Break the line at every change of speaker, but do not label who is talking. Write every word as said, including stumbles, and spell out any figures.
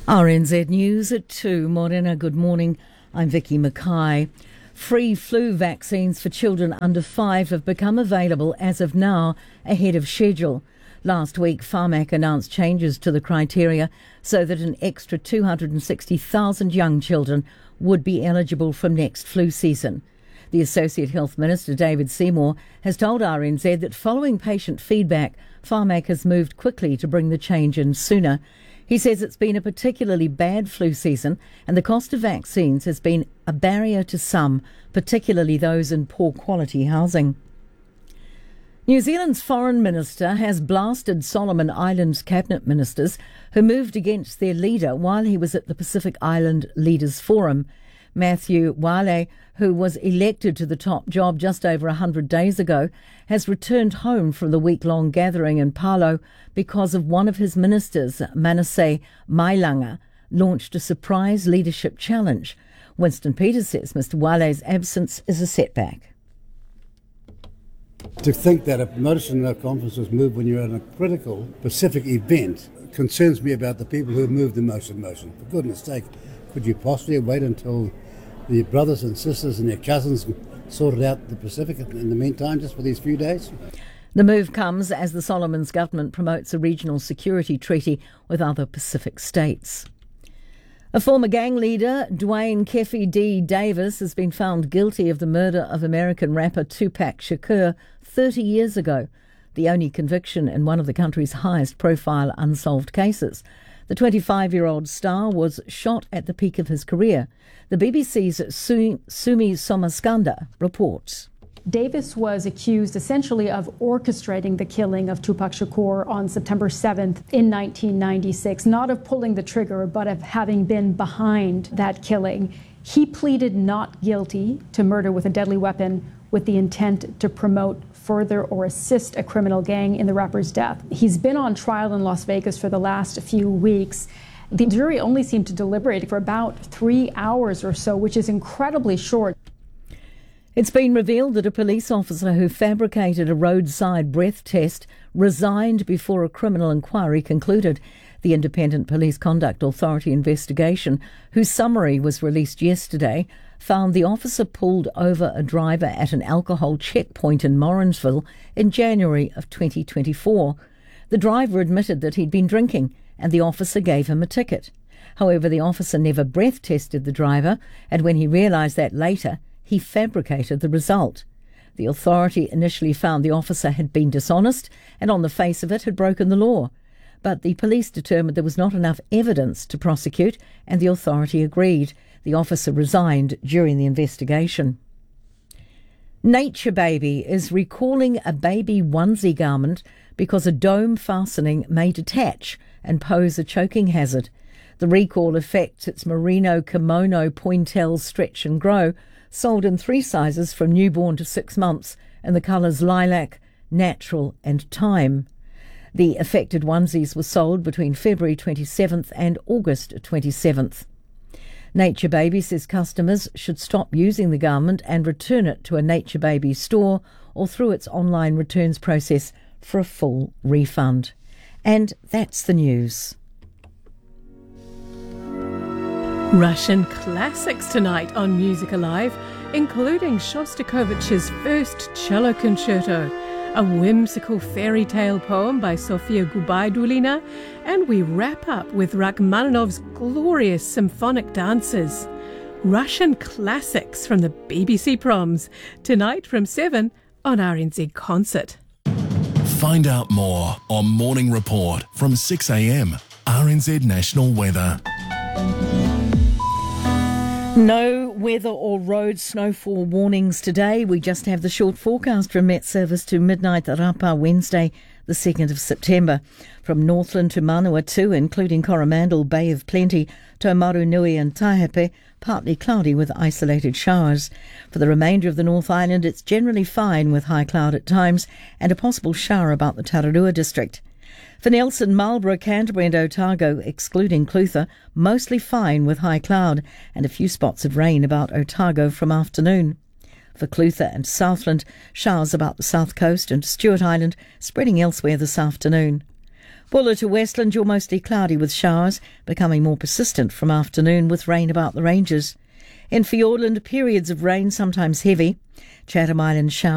R N Z News at two. Morena, good morning. I'm Vicky Mackay. Free flu vaccines for children under five have become available as of now, ahead of schedule. Last week, Pharmac announced changes to the criteria so that an extra two hundred sixty thousand young children would be eligible from next flu season. The Associate Health Minister, David Seymour, has told R N Z that following patient feedback, Pharmac has moved quickly to bring the change in sooner. He says it's been a particularly bad flu season and the cost of vaccines has been a barrier to some, particularly those in poor quality housing. New Zealand's Foreign Minister has blasted Solomon Islands cabinet ministers who moved against their leader while he was at the Pacific Island Leaders Forum. Matthew Wale, who was elected to the top job just over one hundred days ago, has returned home from the week-long gathering in Palau because of one of his ministers, Manasseh Mailanga, launched a surprise leadership challenge. Winston Peters says Mister Wale's absence is a setback.
To think that a motion of conference was moved when you're at a critical Pacific event concerns me about the people who moved the motion motion. For goodness sake, could you possibly wait until the brothers and sisters and their cousins sorted out the Pacific in the meantime, just for these few days?
The move comes as the Solomons government promotes a regional security treaty with other Pacific states. A former gang leader, Dwayne Kefi D. Davis, has been found guilty of the murder of American rapper Tupac Shakur thirty years ago, the only conviction in one of the country's highest-profile unsolved cases. The twenty-five-year-old star was shot at the peak of his career. The B B C's Sumi Somaskanda reports.
Davis was accused essentially of orchestrating the killing of Tupac Shakur on September seventh in nineteen ninety-six, not of pulling the trigger, but of having been behind that killing. He pleaded not guilty to murder with a deadly weapon with the intent to promote, further, or assist a criminal gang in the rapper's death. He's been on trial in Las Vegas for the last few weeks. The jury only seemed to deliberate for about three hours or so, which is incredibly short.
It's been revealed that a police officer who fabricated a roadside breath test resigned before a criminal inquiry concluded. The Independent Police Conduct Authority investigation, whose summary was released yesterday, found the officer pulled over a driver at an alcohol checkpoint in Morrinsville in January of twenty twenty-four. The driver admitted that he'd been drinking and the officer gave him a ticket. However, the officer never breath tested the driver, and when he realised that later, he fabricated the result. The authority initially found the officer had been dishonest and on the face of it had broken the law. But the police determined there was not enough evidence to prosecute and the authority agreed. The officer resigned during the investigation. Nature Baby is recalling a baby onesie garment because a dome fastening may detach and pose a choking hazard. The recall affects its merino kimono Pointel Stretch and Grow, sold in three sizes from newborn to six months in the colours lilac, natural and thyme. The affected onesies were sold between February twenty-seventh and August twenty-seventh. Nature Baby says customers should stop using the garment and return it to a Nature Baby store or through its online returns process for a full refund. And that's the news.
Russian classics tonight on Music Alive, including Shostakovich's first cello concerto, a whimsical fairy tale poem by Sofia Gubaidulina, and we wrap up with Rachmaninoff's glorious symphonic dances. Russian classics from the B B C Proms, tonight from seven on R N Z Concert.
Find out more on Morning Report from six a m, R N Z National Weather.
No weather or road snowfall warnings today. We just have the short forecast from Met Service to midnight Rapa Wednesday, the second of September. From Northland to Manawatu, including Coromandel, Bay of Plenty, Taumaru Nui and Taihape, partly cloudy with isolated showers. For the remainder of the North Island, it's generally fine with high cloud at times and a possible shower about the Tararua district. For Nelson, Marlborough, Canterbury and Otago, excluding Clutha, mostly fine with high cloud and a few spots of rain about Otago from afternoon. For Clutha and Southland, showers about the south coast and Stewart Island, spreading elsewhere this afternoon. Buller to Westland, you're mostly cloudy with showers, becoming more persistent from afternoon with rain about the ranges. In Fiordland, periods of rain, sometimes heavy. Chatham Island showers.